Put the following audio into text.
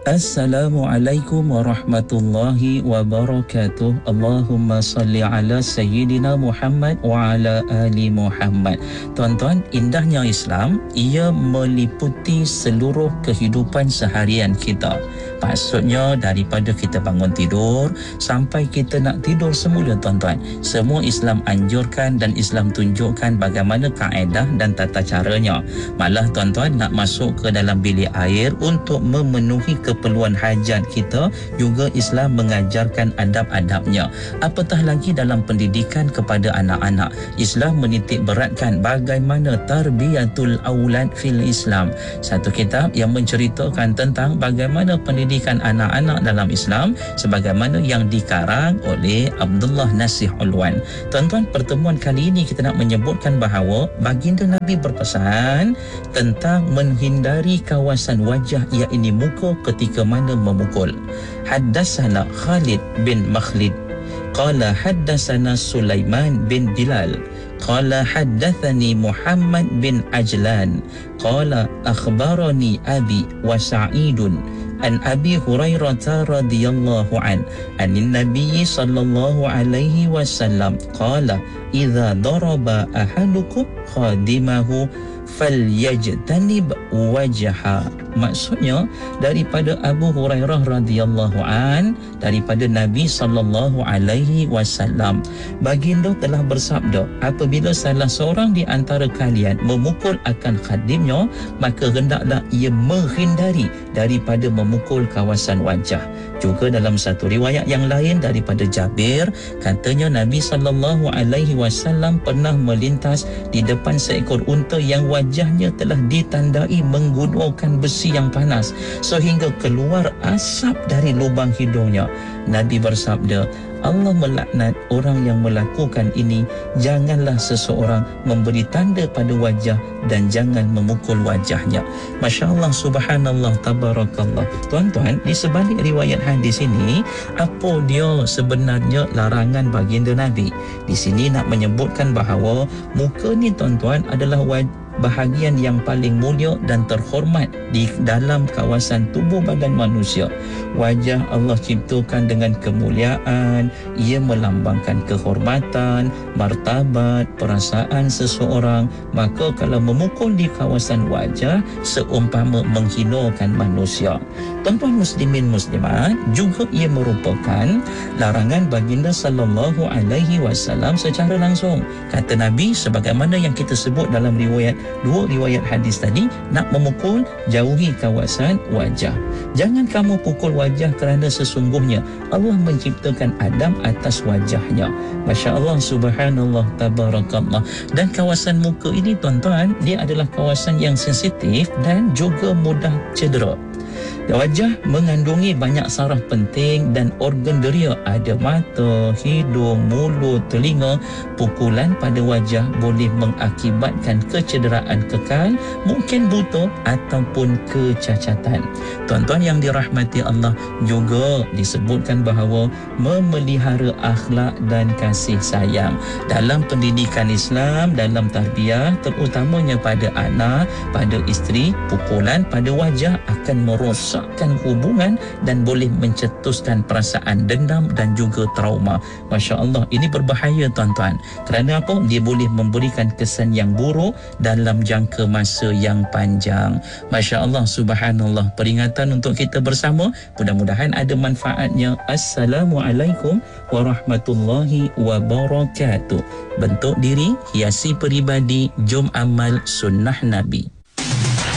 Assalamualaikum warahmatullahi wabarakatuh. Allahumma salli ala Sayyidina Muhammad wa ala ali Muhammad. Tuan-tuan, indahnya Islam, ia meliputi seluruh kehidupan seharian kita. Maksudnya daripada kita bangun tidur sampai kita nak tidur semula, tuan-tuan. Semua Islam anjurkan dan Islam tunjukkan bagaimana kaedah dan tata caranya. Malah tuan-tuan, nak masuk ke dalam bilik air untuk memenuhi keperluan hajat kita, juga Islam mengajarkan adab-adabnya. Apatah lagi dalam pendidikan kepada anak-anak, Islam menitik beratkan bagaimana tarbiyatul aulad fil Islam. Satu kitab yang menceritakan tentang bagaimana pendidikan anak-anak dalam Islam sebagaimana yang dikarang oleh Abdullah Nasih Ulwan. Tuan-tuan, pertemuan kali ini kita nak menyebutkan bahawa baginda Nabi berpesan tentang menghindari kawasan wajah, iaitu muka ketika mana memukul. Haddatsana Khalid bin Makhlid qala haddatsana Sulaiman bin Bilal qala haddatsani Muhammad bin Ajlan qala akhbarani abi wa Sa'idun an Abi Hurairah radhiyallahu an anin Nabi sallallahu alaihi wasallam qala idza daraba ahadukum khadimahu falyajtanib wajha. Maksudnya daripada Abu Hurairah radhiyallahu an, daripada Nabi sallallahu alaihi wasallam, baginda telah bersabda, apabila salah seorang di antara kalian memukul akan khadimnya, maka hendaklah ia menghindari daripada memukul kawasan wajah. Juga dalam satu riwayat yang lain daripada Jabir, katanya Nabi sallallahu alaihi wasallam pernah melintas di depan seekor unta yang wajahnya telah ditandai menggunakan besi yang panas sehingga keluar asap dari lubang hidungnya. Nabi bersabda, Allah melaknat orang yang melakukan ini. Janganlah seseorang memberi tanda pada wajah dan jangan memukul wajahnya. Masya Allah, subhanallah, tabarakallah. Tuan-tuan, di sebalik riwayat hadis ini, apa dia sebenarnya larangan baginda Nabi? Di sini nak menyebutkan bahawa muka ni, tuan-tuan, adalah bahagian yang paling mulia dan terhormat di dalam kawasan tubuh badan manusia. Wajah Allah ciptakan dengan kemuliaan, ia melambangkan kehormatan, martabat, perasaan seseorang. Maka kalau memukul di kawasan wajah seumpama menghinakan manusia. Tuan-tuan muslimin muslimat, juga ia merupakan larangan baginda sallallahu alaihi wasallam secara langsung. Kata Nabi, sebagaimana yang kita sebut dalam dua riwayat hadis tadi, nak memukul, jauhi kawasan wajah. Jangan kamu pukul wajah kerana sesungguhnya Allah menciptakan Adam atas wajahnya. Masya Allah, subhanallah, tabarakallah. Dan kawasan muka ini, tuan-tuan, dia adalah kawasan yang sensitif dan juga mudah cedera. Wajah mengandungi banyak saraf penting dan organ deria, ada mata, hidung, mulut, telinga. Pukulan pada wajah boleh mengakibatkan kecederaan kekal, mungkin buta ataupun kecacatan. Tuan-tuan yang dirahmati Allah, juga disebutkan bahawa memelihara akhlak dan kasih sayang dalam pendidikan Islam, dalam tarbiyah, terutamanya pada anak, pada isteri. Pukulan pada wajah akan merosakkan hubungan dan boleh mencetuskan perasaan dendam dan juga trauma. Masya Allah, ini berbahaya, tuan-tuan. Kerana apa? Dia boleh memberikan kesan yang buruk dalam jangka masa yang panjang. Masya Allah, subhanallah. Peringatan untuk kita bersama, mudah-mudahan ada manfaatnya. Assalamualaikum warahmatullahi wabarakatuh. Bentuk diri, hiasi peribadi, jom amal sunnah Nabi.